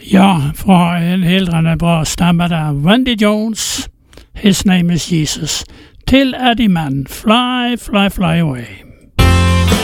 Ja, fra en heldrende bra stemme der. Wendy Jones, His Name is Jesus, til Eddie Mann, Fly, Fly, Fly Away.